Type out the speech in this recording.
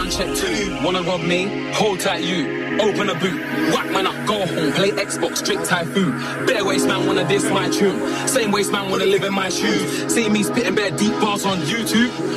1 check 2. Wanna rob me? Hold tight you. Open a boot. Whack man up, go home. Play Xbox, drink Typhoon. Better waste man wanna diss my tune. Same waste man wanna live in my shoes. See me spitting bare deep bars on YouTube.